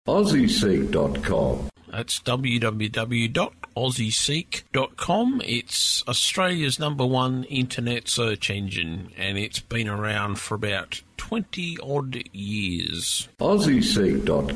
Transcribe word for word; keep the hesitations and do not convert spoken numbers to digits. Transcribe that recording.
Aussie Seek dot com. That's w w w dot aussie seek dot com. It's Australia's number one internet search engine, and it's been around for about twenty odd years. Aussie Seek dot